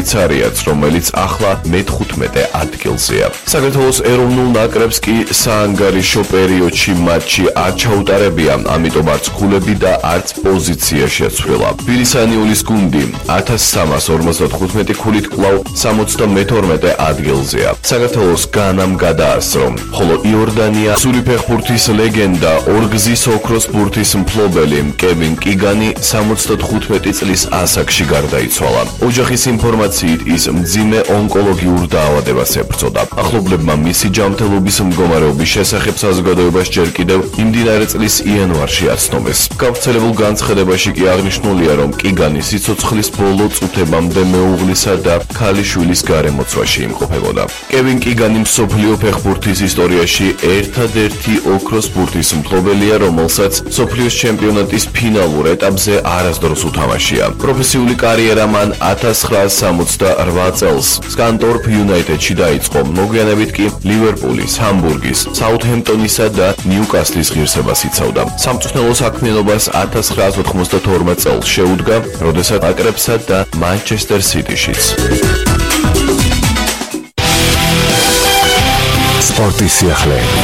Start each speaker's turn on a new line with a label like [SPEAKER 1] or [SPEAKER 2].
[SPEAKER 1] შვეიცარიაც, რომელიც ახლა მე-15 ადგილზეა. საქართველოს ეროვნულ ნაკრებს კი საანგარიშო პერიოდში მატჩი არ ჩაუტარებია, ამიტომ არც ქულები და არც პოზიცია შეცვლილა. თბილისანიულის გუნდი 1355 ქულით კვლავ 72 ადგილზეა. საქართველოს განამ გადაასწრო, ხოლო იორდანია სული ფეხბურთის ლეგენდა, ორგზის ოქროს ბურთის მფლობელი კევინ კიგანი 75 წლის ასაკში გარდაიცვალა. ოჯახის ინფორმაციით ის მძიმე ონკოლოგიურ დაავადებას ებრძოდა. ახლობლებმა მისი ჯანმრთელობის მდგომარეობის შესახებ საზოგადოებას ჯერ კიდევ იმდინარე წლის იანვარში აცნობეს. გავრცელებულ განცხადებაში კი აღნიშნულია, რომ კიგანი სიცოცხლის ბოლო წუთებამდე მეუღლისა და ქალიშვილის გარემოცვაში იმყოფებოდა. კევინ კიგანი მსოფლიო ფეხბურთის ისტორიაში ერთადერთი ოქროს ბურთის მფლობელია, რომელსაც მსოფლიოს ჩემპიონატის ფინალურ ეტაპზე არასდროს უთამაშია. პროფესიული კარიერა მან 1968 წელს სკანტორფ იუნაიტედში დაიწყო, მოგვიანებით კი ლივერპულის, ჰამბურგის, საუთჰემპტონისა და ნიუკასლის ღირსებას იცავდა. სამწვრთნელო საქმიანობას 1992 წელს შეუდგა, როდესაც აკრებსა და მანჩესტერ სიტიშიც.
[SPEAKER 2] სპორტის სიახლეები.